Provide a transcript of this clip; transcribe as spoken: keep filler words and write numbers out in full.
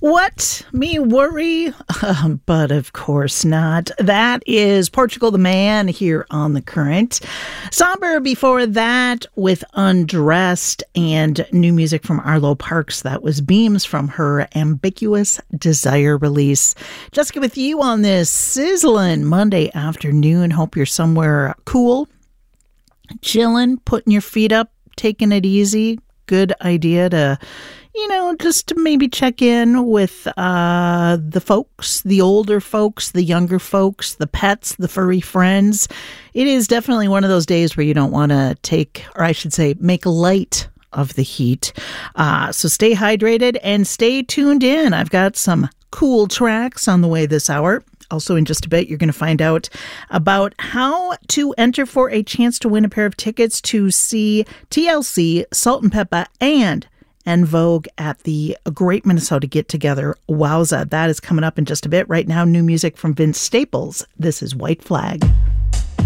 What? Me worry? Uh, but of course not. That is Portugal the Man here on The Current. Somber before that with Undressed, and new music from Arlo Parks. That was Beams from her Ambiguous Desire release. Jessica with you on this sizzling Monday afternoon. Hope you're somewhere cool, chilling, putting your feet up, taking it easy. Good idea to, you know, just to maybe check in with uh, the folks, the older folks, the younger folks, the pets, the furry friends. It is definitely one of those days where you don't want to take, or I should say, make light of the heat. Uh, so stay hydrated and stay tuned in. I've got some cool tracks on the way this hour. Also, in just a bit, you're going to find out about how to enter for a chance to win a pair of tickets to see T L C, Salt and Peppa, and En Vogue at the Great Minnesota Get Together. Wowza, that is coming up in just a bit. Right now, new music from Vince Staples. This is White Flag.